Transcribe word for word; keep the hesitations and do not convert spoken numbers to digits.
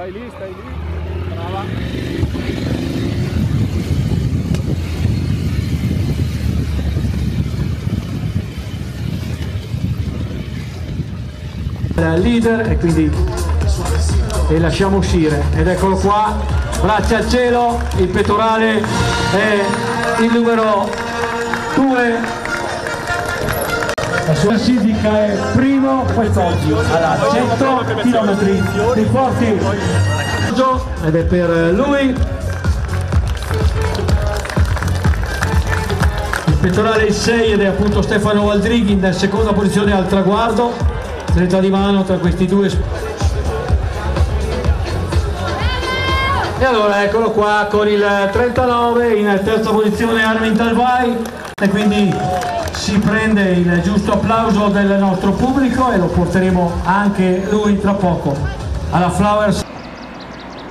Stai lì, stai lì. Brava. Leader e quindi e lasciamo uscire ed eccolo qua, braccia al cielo, il pettorale è il numero due, la sua classifica è primo quest'oggi alla cento chilometri di forti ed è per lui il pettorale il sei ed è appunto Stefano Valdrighi in seconda posizione al traguardo. Stretta di mano tra questi due. E allora eccolo qua con il trentanove in terza posizione Armin Talvai e quindi si prende il giusto applauso del nostro pubblico e lo porteremo anche lui tra poco alla Flowers.